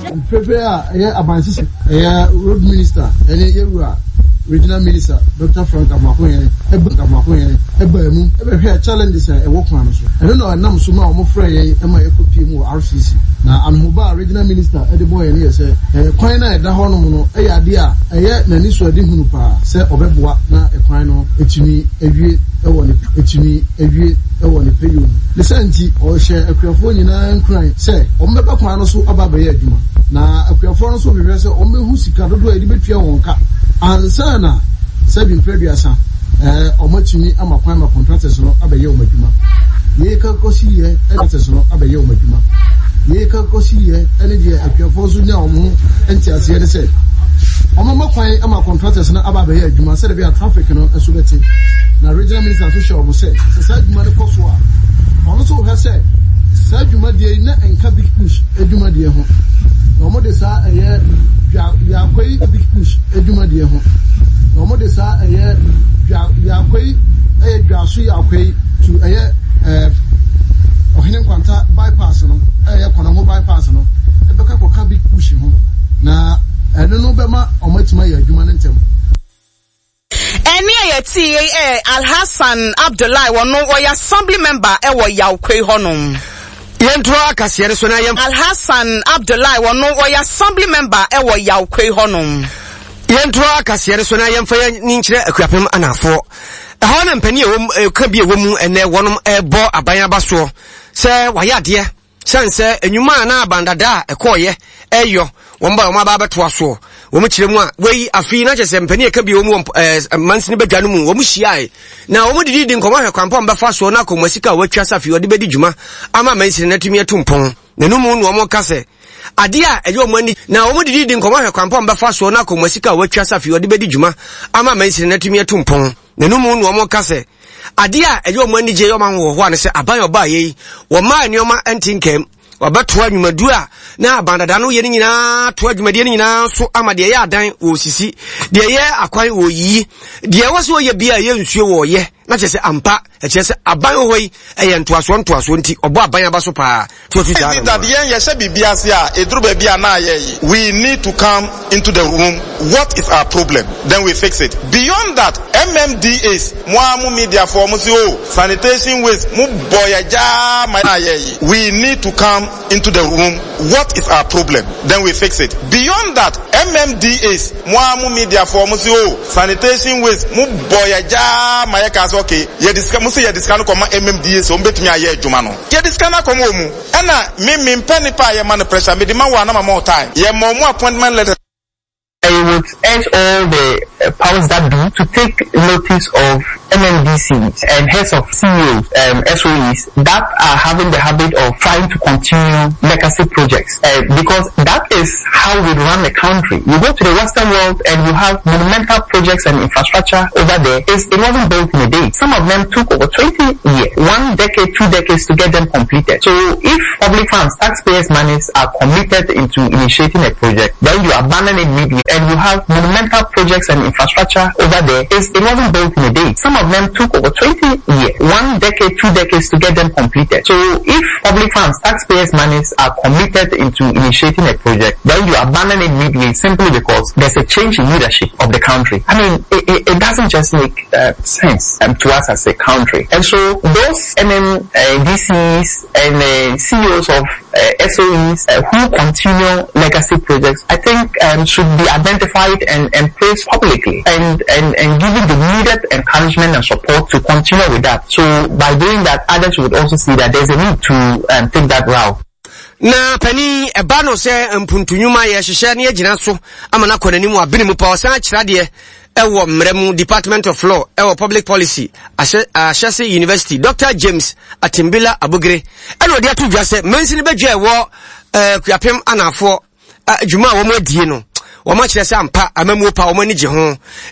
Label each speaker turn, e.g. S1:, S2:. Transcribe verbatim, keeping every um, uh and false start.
S1: prepare a abansisi road minister ene yewura regional minister Doctor Frank Amakoyene ebe Amakoyene ebe emu ebe hwe challenges e wo kwan so eno na nam so ma o mo frɛ yen e ma ekopie mu R C C na anhuba regional minister e de boy ne yese e kwan na e da hɔ no no e ya ade a eye na ni so ade hunu pa sɛ obeboa na e kwan no etimi ewie e wo ne etimi ewie e wo ne peyo lisanti o hye akuafo nyina nkran sɛ o mbeba kwan no so aba ba ye adwuma na akuafo no so bihwe sɛ o mehu sika dodo e de betua won ka ansana sebi previasa eh omotumi amakwan ma contractors no abaye omadwuma ye ka kosi ye contractors no abaye omadwuma ye ka kosi ye ene de akuafo so nya omo enti ase de se omo makwan ama contractors no abaye adwuma se de be traffic no eso beti na regional minister so show omo se se sa adwuma ne koso a ono so ha se sa adwuma de na enka big push adwuma de ho na omo de sa eye ya kwai big push adwuma de ho na omo de sa eye ya kwai eye dwaso ya kwai to eye eh ohine kwanta bypass no eye kona ho bypass no e beka koka big push ho na eno no be ma omatima ya adwuma ne ntem
S2: eni ayeti eh Alhassan Abdullahi wono wo assembly member e wo ya kwai honom
S3: Yentua kasiere so na yem
S2: Alhassan Abdullahi wono wo assembly member e wo ya kwai honom
S3: Yentua kasiere so na yem fa ni nkire akuapem anafo ehon na mpani e ka bi ewom ene wonom ebo aban abaso se wayade sense enwuma na abandada ekoye eyo womba woma ba beto so wo mu kire mu a wei afi na chese mpani e ka bi ewom mansini badwa no mu wo mu hyiae na wo mu didi di nkomo hwe kwampom befa so na komasika watwa safi odi bedi dwuma ama mansini na tumi atumpon na no mu no wo kase ade a eyo mani na wo mu didi di nkomo hwe kwampom befa so na komasika watwa safi odi bedi dwuma ama mansini na tumi atumpon na no mu no wo kase ade a eyo mani je yo man wo ho ane se aban oba yi wo ma anioma antinkem wabato adwumadu a na abandada no ye nyina to adwumade ne nyina so amade ye adan wo sisi de ye akwan wo yi de wose wo ye bia ye nsuo wo ye na chese ampa e chese aban ho yi e ye ntoaso ntoaso nti obo aban abaso pa to to ja
S4: that yen ye she bibia se a eduru ba bia na ye we need to come into the room. What is our problem? Then we fix it. Beyond that, M M D As mo amu media for mo si o sanitation waste mo boyaja ma ye we need to come into the room. What is our problem? Then we fix it. Beyond that, M M D As mo amu media for mo si o sanitation waste mo boyaja ma ye ka so okay ye discuss mo say ye discuss no koma M M D As o mbetumi aye adwuma no ye discuss na koma mu e na me me mpani pa ye man pressure me di ma wa na ma more time ye mo mo appointment letter.
S5: I would urge all the uh, powers that be to take notice of M M D Cs and heads of C E Os, um, S O Es that are having the habit of trying to continue legacy projects, uh, because that is how we run the country. You go to the Western world and you have monumental projects and infrastructure over there. It's, it wasn't built in a day. Some of them took over twenty years, one decade, two decades to get them completed. So if public funds, taxpayers' monies are committed into initiating a project, then you abandon it midway and you have monumental projects and infrastructure over there. It's, it wasn't built in a day. Some of them took over twenty years, one decade, two decades to get them completed. So if public funds, taxpayers' monies are committed into initiating a project, then you abandon it midway simply because there's a change in leadership of the country. I mean, it, it, it doesn't just make uh, sense um, to us as a country. And so those M M D Cs and uh, C E Os of uh, S O Es uh, who continue legacy projects, I think um, should be identified and, and praised publicly and, and, and given the needed encouragement and support to continue with that. So by doing that, others would also see that there's a need to um, take that route.
S3: Na pani eba no se mpuntunyuma ye hihye ne agina so amana konanimu abinimu pa osan kirade ewo mremu Department of Law ewo Public Policy Ashesi University Doctor James Atimbila Abugre eno de atudwa se mansini bedwa ewo eh kuapem anafo adwuma wo mo adie no wo ma kire se ampa amamu pa wo mani je ho